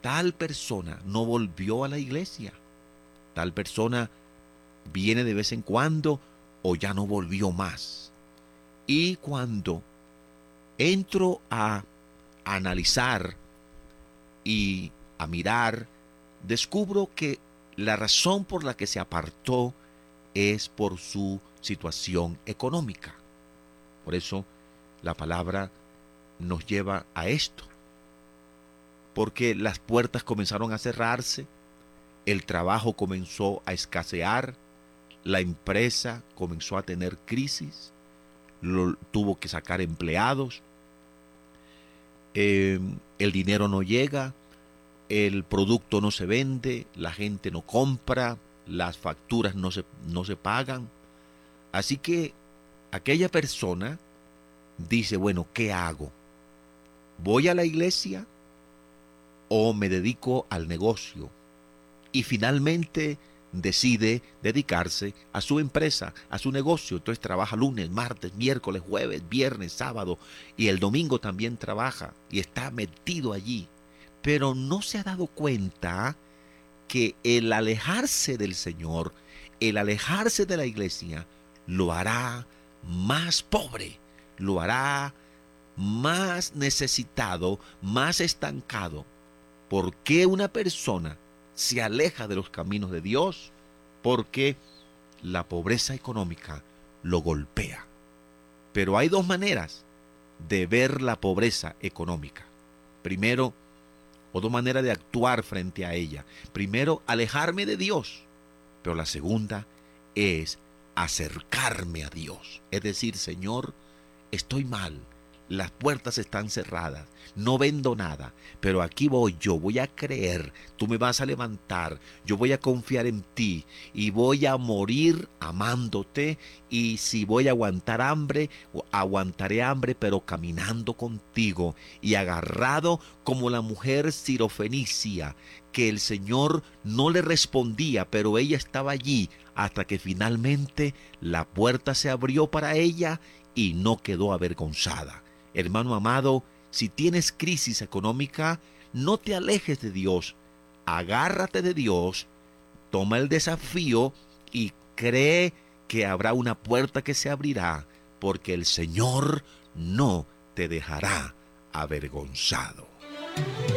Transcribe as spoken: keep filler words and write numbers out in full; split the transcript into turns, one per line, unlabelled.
tal persona no volvió a la iglesia, tal persona viene de vez en cuando o ya no volvió más. Y cuando entro a analizar y a mirar, descubro que la razón por la que se apartó es por su situación económica. Por eso la palabra nos lleva a esto, porque las puertas comenzaron a cerrarse, el trabajo comenzó a escasear, la empresa comenzó a tener crisis, lo, tuvo que sacar empleados, eh, el dinero no llega, el producto no se vende, la gente no compra, las facturas no se, no se pagan. Así que aquella persona dice, bueno, ¿qué hago? ¿Voy a la iglesia o me dedico al negocio? Y finalmente decide dedicarse a su empresa, a su negocio. Entonces trabaja lunes, martes, miércoles, jueves, viernes, sábado y el domingo también trabaja y está metido allí. Pero no se ha dado cuenta que el alejarse del Señor, el alejarse de la iglesia, lo hará más pobre, lo hará más necesitado, más estancado. ¿Por qué una persona se aleja de los caminos de Dios? Porque la pobreza económica lo golpea. Pero hay dos maneras de ver la pobreza económica. Primero, o dos maneras de actuar frente a ella. Primero, alejarme de Dios. Pero la segunda es acercarme a Dios. Es decir, Señor, estoy mal, las puertas están cerradas, no vendo nada, pero aquí voy yo, voy a creer, tú me vas a levantar, yo voy a confiar en ti y voy a morir amándote, y si voy a aguantar hambre, aguantaré hambre, pero caminando contigo y agarrado como la mujer sirofenicia, que el Señor no le respondía, pero ella estaba allí hasta que finalmente la puerta se abrió para ella y no quedó avergonzada. Hermano amado, si tienes crisis económica, no te alejes de Dios, agárrate de Dios, toma el desafío y cree que habrá una puerta que se abrirá, porque el Señor no te dejará avergonzado.